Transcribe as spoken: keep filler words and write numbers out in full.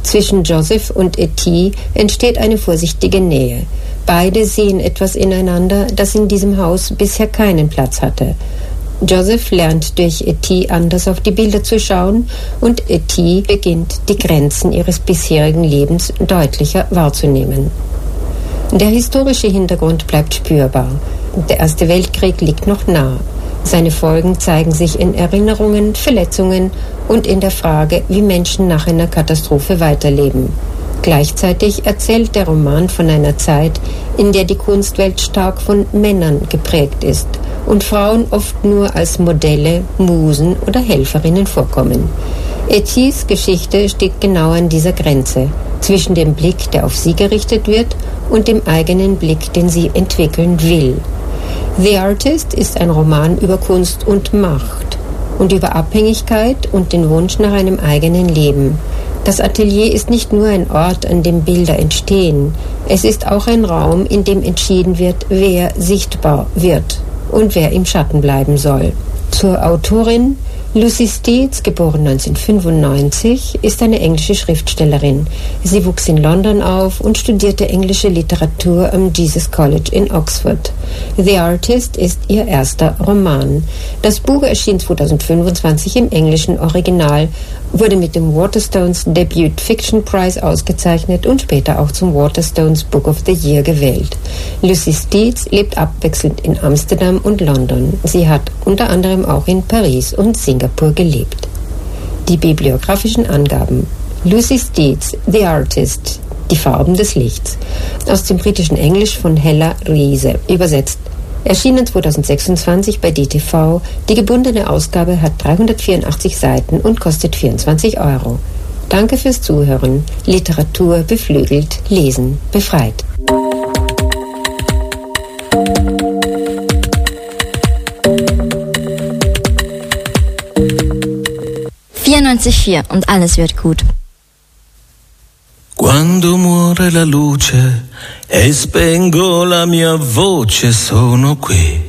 Zwischen Joseph und Etty entsteht eine vorsichtige Nähe. Beide sehen etwas ineinander, das in diesem Haus bisher keinen Platz hatte. Joseph lernt durch Etty anders auf die Bilder zu schauen und Etty beginnt, die Grenzen ihres bisherigen Lebens deutlicher wahrzunehmen. Der historische Hintergrund bleibt spürbar. Der Erste Weltkrieg liegt noch nah. Seine Folgen zeigen sich in Erinnerungen, Verletzungen und in der Frage, wie Menschen nach einer Katastrophe weiterleben. Gleichzeitig erzählt der Roman von einer Zeit, in der die Kunstwelt stark von Männern geprägt ist und Frauen oft nur als Modelle, Musen oder Helferinnen vorkommen. Ettys Geschichte steht genau an dieser Grenze, zwischen dem Blick, der auf sie gerichtet wird, und dem eigenen Blick, den sie entwickeln will. The Artist ist ein Roman über Kunst und Macht und über Abhängigkeit und den Wunsch nach einem eigenen Leben. Das Atelier ist nicht nur ein Ort, an dem Bilder entstehen. Es ist auch ein Raum, in dem entschieden wird, wer sichtbar wird und wer im Schatten bleiben soll. Zur Autorin: Lucy Steeds, geboren neunzehnhundertfünfundneunzig, ist eine englische Schriftstellerin. Sie wuchs in London auf und studierte englische Literatur am Jesus College in Oxford. The Artist ist ihr erster Roman. Das Buch erschien zweitausendfünfundzwanzig im englischen Original, wurde mit dem Waterstones Debut Fiction Prize ausgezeichnet und später auch zum Waterstones Book of the Year gewählt. Lucy Steeds lebt abwechselnd in Amsterdam und London. Sie hat unter anderem auch in Paris und Singapur gelebt. Die bibliografischen Angaben: Lucy Steeds, The Artist, Die Farben des Lichts, aus dem britischen Englisch von Hella Riese, übersetzt. Erschienen zweitausendsechsundzwanzig bei D T V. Die gebundene Ausgabe hat dreihundertvierundachtzig Seiten und kostet vierundzwanzig Euro. Danke fürs Zuhören. Literatur beflügelt, Lesen befreit. vierundneunzig Komma vier und alles wird gut. Quando muore la luce e spengo la mia voce, sono qui